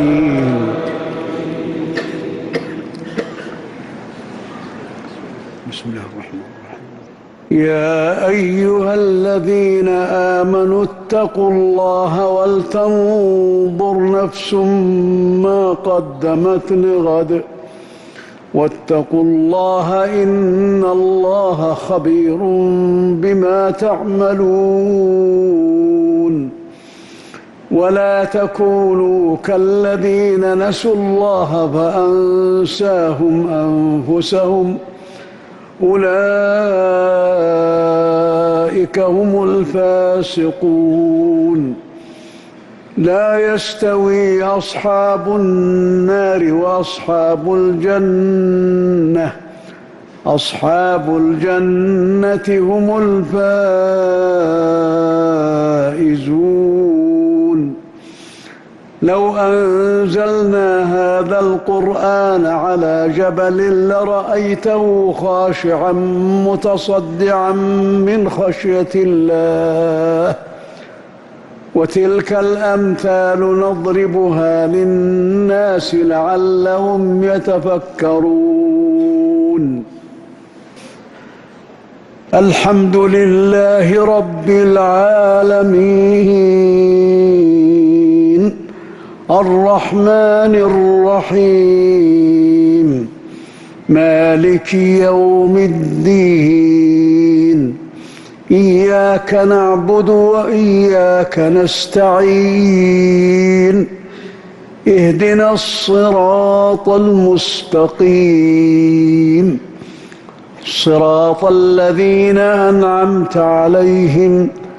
بسم الله الرحمن الرحيم. يا أيها الذين آمنوا اتقوا الله ولتنظر نفس ما قدمت لغد واتقوا الله إن الله خبير بما تعملون. ولا تكونوا كالذين نسوا الله فأنساهم أنفسهم أولئك هم الفاسقون. لا يستوي أصحاب النار وأصحاب الجنة، أصحاب الجنة هم الفائزون. لو أنزلنا هذا القرآن على جبل لرأيته خاشعا متصدعا من خشية الله. وتلك الأمثال نضربها للناس لعلهم يتفكرون. الحمد لله رب العالمين الرحمن الرحيم مالك يوم الدين. إياك نعبد وإياك نستعين. اهدنا الصراط المستقيم صراط الذين أنعمت عليهم